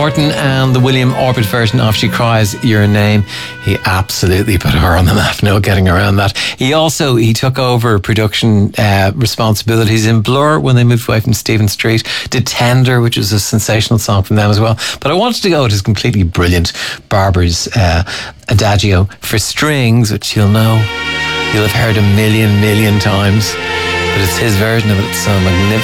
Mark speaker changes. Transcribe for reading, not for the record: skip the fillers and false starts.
Speaker 1: Norton and the William Orbit version of She Cries Your Name. He absolutely put her on the map, no getting around that. He took over production responsibilities in Blur when they moved away from Stephen Street, did Tender, which is a sensational song from them as well. But I wanted to go with his completely brilliant Barber's Adagio for strings, which you'll have heard a million times. But it's his version of it. It's so magnificent.